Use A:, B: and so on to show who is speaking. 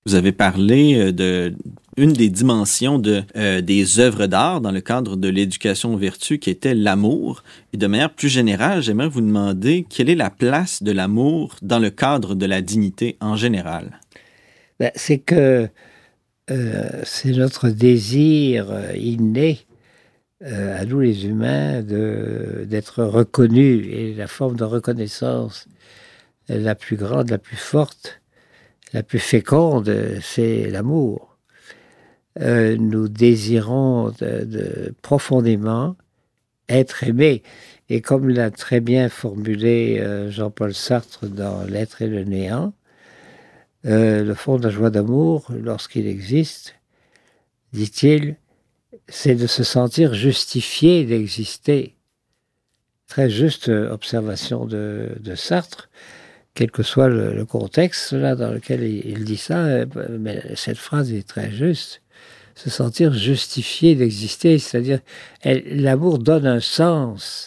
A: Vous avez parlé de une des dimensions des œuvres d'art dans le cadre de l'éducation aux vertus qui était l'amour. Et de manière plus générale, j'aimerais vous demander quelle est la place de l'amour dans le cadre de la dignité en général.
B: C'est que c'est notre désir inné à nous les humains d'être reconnus. Et la forme de reconnaissance la plus grande, la plus forte, la plus féconde, c'est l'amour. Nous désirons profondément être aimés. Et comme l'a très bien formulé Jean-Paul Sartre dans L'être et le néant, le fond de la joie d'amour, lorsqu'il existe, dit-il, c'est de se sentir justifié d'exister. Très juste observation de Sartre, quel que soit le contexte là, dans lequel il dit ça, mais cette phrase est très juste. Se sentir justifié d'exister, c'est-à-dire l'amour donne un sens